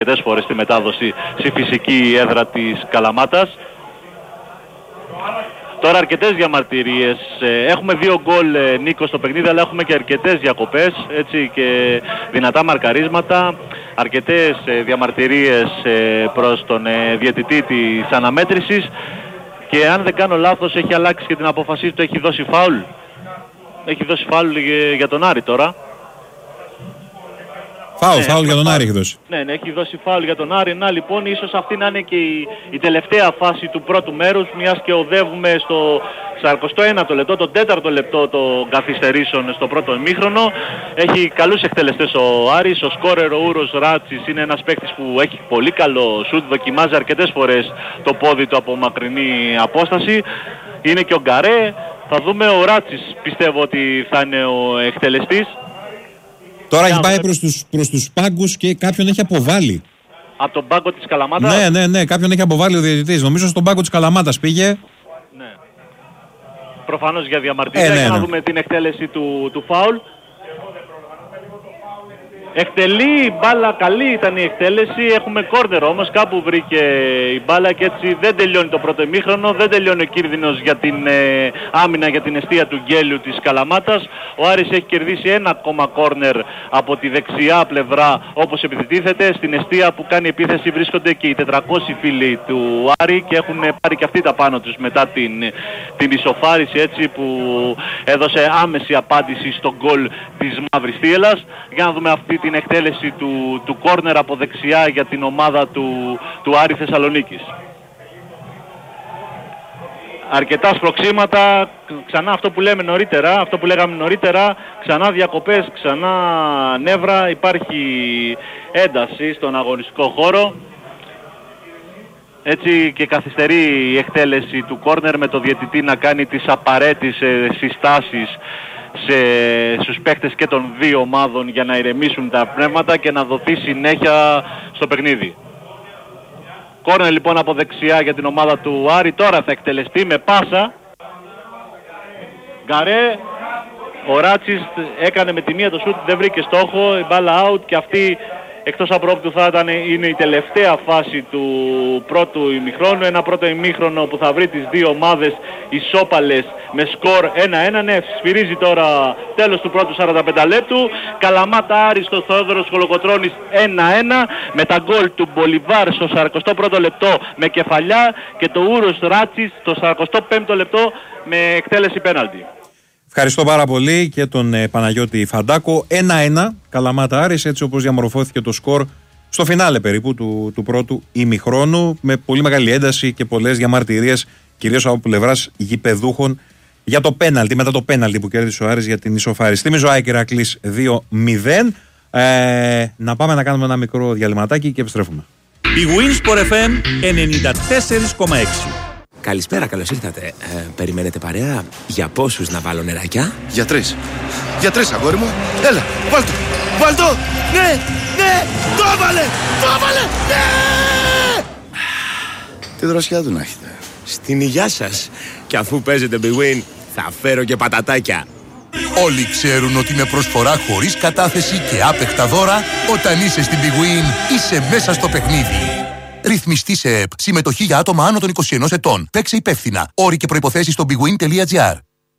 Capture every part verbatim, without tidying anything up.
αρκετές φορές στη μετάδοση στη φυσική έδρα της Καλαμάτας. Τώρα αρκετές διαμαρτυρίες, έχουμε δύο γκολ Νίκο στο παιχνίδι, αλλά έχουμε και αρκετές διακοπές, έτσι, και δυνατά μαρκαρίσματα, αρκετές διαμαρτυρίες προς τον διαιτητή της αναμέτρησης και αν δεν κάνω λάθος έχει αλλάξει και την απόφασή του, έχει δώσει φάουλ, έχει δώσει φάουλ για τον Άρη τώρα. Φάουλ, ναι, φάουλ για τον Άρη έχει δώσει. Ναι, ναι, έχει δώσει φάουλ για τον Άρη. Να λοιπόν, ίσως αυτή να είναι και η, η τελευταία φάση του πρώτου μέρους, μιας και οδεύουμε στο σαρκοστό ένατο λεπτό, το τέταρτο λεπτό των καθυστερήσεων στο πρώτο ημίχρονο. Έχει καλούς εκτελεστές ο Άρης, ο σκόρερ ο Ούρος Ράτσης είναι ένας παίκτης που έχει πολύ καλό σουτ, δοκιμάζει αρκετές φορές το πόδι του από μακρινή απόσταση. Είναι και ο Γκαρέ, θα δούμε, ο Ράτσης πιστεύω ότι θα είναι ο εκτελεστής. Τώρα έχει πάει προς τους, προς τους πάγκους και κάποιον έχει αποβάλει. Από τον πάγκο της Καλαμάτας. Ναι, ναι, ναι, κάποιον έχει αποβάλει ο διαιτητής. Νομίζω στον πάγκο της Καλαμάτας πήγε. Ναι. Προφανώς για διαμαρτυρία. Ε, ναι, για να ναι. δούμε την εκτέλεση του, του φάουλ. Εκτελεί μπάλα, καλή ήταν η εκτέλεση, έχουμε κόρνερ όμως, κάπου βρήκε η μπάλα και έτσι δεν τελειώνει το πρώτο ημίχρονο, δεν τελειώνει ο κίνδυνος για την ε, άμυνα, για την εστία του Γκέλιου της Καλαμάτας. Ο Άρης έχει κερδίσει ένα ακόμα κόρνερ από τη δεξιά πλευρά όπως επιτίθεται. Στην εστία που κάνει επίθεση βρίσκονται και οι τετρακόσιοι φίλοι του Άρη και έχουν πάρει και αυτοί τα πάνω τους μετά την, την ισοφάριση, έτσι, που έδωσε άμεση απάντηση στο γκολ της Μαύρης Θύελλας. Για να δούμε αυτή την εκτέλεση του, του κόρνερ από δεξιά για την ομάδα του, του Άρη Θεσσαλονίκης. Αρκετά σπροξήματα, ξανά αυτό που λέμε νωρίτερα, αυτό που λέγαμε νωρίτερα, ξανά διακοπές, ξανά νεύρα, υπάρχει ένταση στον αγωνιστικό χώρο. Έτσι και καθυστερεί η εκτέλεση του κόρνερ με το διαιτητή να κάνει τις απαραίτητες συστάσεις σε, στους παίκτες και των δύο ομάδων για να ηρεμήσουν τα πνεύματα και να δοθεί συνέχεια στο παιχνίδι. Κόρνερ λοιπόν από δεξιά για την ομάδα του Άρη, τώρα θα εκτελεστεί με πάσα. Γκαρέ, ο Ράτσης έκανε με τη μία το σούτ, δεν βρήκε στόχο, η μπάλα out και αυτή εκτός απρόπτου θα ήταν, είναι η τελευταία φάση του πρώτου ημιχρόνου. Ένα πρώτο ημίχρονο που θα βρει τις δύο ομάδες ισόπαλες με σκορ ένα ένα. Ναι, σφυρίζει τώρα τέλος του πρώτου σαράντα πέντε λεπτού. Καλαμάτα Άρης στο Θόδωρος Κολοκοτρώνης ένα ένα με τα γκολ του Μπολιβάρ στο σαρακοστό πρώτο λεπτό με κεφαλιά και το Ούρος Ράτσης στο σαρακοστό πέμπτο λεπτό με εκτέλεση πέναλτι. Ευχαριστώ πάρα πολύ και τον ε, Παναγιώτη Φαντάκο. ένα ένα Καλαμάτα Άρης, έτσι όπως διαμορφώθηκε το σκορ στο φινάλε περίπου του, του πρώτου ημιχρόνου, με πολύ μεγάλη ένταση και πολλές διαμαρτυρίες, κυρίως από πλευράς γηπεδούχων, για το πέναλτι, μετά το πέναλτι που κέρδισε ο Άρης για την ισοφάριση. Θυμίζω ΑΕΚ Ηρακλής δύο μηδέν. Ε, να πάμε να κάνουμε ένα μικρό διαλυματάκι και επιστρέφουμε. Η Winsport εφ εμ ενενήντα τέσσερα κόμμα έξι. Καλησπέρα, καλώς ήρθατε. Ε, περιμένετε παρέα? Για πόσους να βάλω νεράκια? Για τρεις. Για τρεις, αγόρι μου. Έλα, βάλτο. Βάλτο. Ναι, ναι. Το έβαλε. Το έβαλε. Ναι. Τι δροσιά του να έχετε. Στην υγειά σας. Και αφού παίζετε Big Win, θα φέρω και πατατάκια. Όλοι ξέρουν ότι με προσφορά χωρίς κατάθεση και άπεχτα δώρα, όταν είσαι στην Big Win, είσαι μέσα στο παιχνίδι. Ρυθμιστή σε ΕΠ. Συμμετοχή για άτομα άνω των είκοσι ενός ετών. Παίξε υπεύθυνα. Όροι και προϋποθέσεις στο bigwin τελεία gr.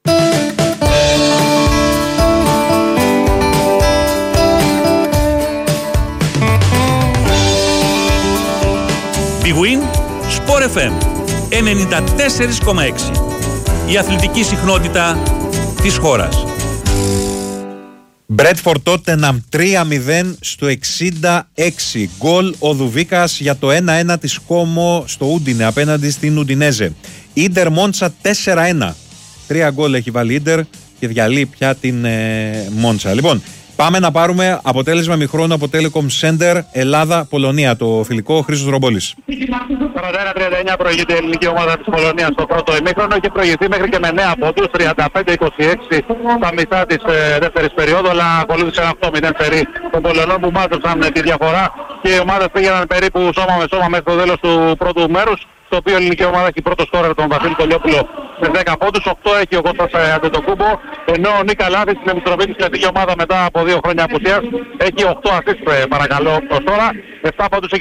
Big Win Sport εφ εμ ενενήντα τέσσερα κόμμα έξι. Η αθλητική συχνότητα της χώρας. Μπρέτφορντ Τότεναμ τρία μηδέν στο εξήντα έξι. Γκολ ο Δουβίκας για το ένα ένα της Κόμο στο Ούντινε απέναντι στην Ουντινέζε. Ίντερ Μόντσα τέσσερα ένα. Τρία γκολ έχει βάλει Ίντερ και διαλύει πια την ε, Μόντσα. Λοιπόν, πάμε να πάρουμε αποτέλεσμα μηχρόνου από Telecom Center Ελλάδα-Πολωνία. Το φιλικό Χρήστος Ρομπόλης. σαράντα ένα τριάντα εννιά προηγείται η ελληνική ομάδα της Πολωνίας στο πρώτο ημίχρονο και προηγηθεί μέχρι και με νέα πόντους, τριάντα πέντε είκοσι έξι στα μισά της ε, δεύτερης περίοδου, αλλά ακολούθησε ένα οκτώ μηδέν φερί των Πολωνών που μάζεψαν ε, τη διαφορά και οι ομάδες πήγαιναν περίπου σώμα με σώμα μέχρι το τέλος του πρώτου μέρους, στο οποίο η ελληνική ομάδα έχει πρώτο σκόρερ τον Βασίλη Κολιόπουλο με δέκα πόντους, οκτώ έχει ο Κώστας Αντετοκούμπο, ενώ ο Νίκα Λάθης στην επιστροφή της στην ομάδα μετά από δύο χρόνια απουσίας έχει οκτώ ασίστ παρακαλώ προς τώρα, επτά πόντους